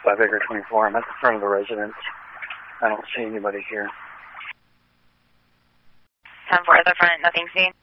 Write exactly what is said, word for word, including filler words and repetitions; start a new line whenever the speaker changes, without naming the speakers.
five Acre twenty-four. I'm at the front of the residence. I don't see anybody here.
ten four at the front, nothing seen.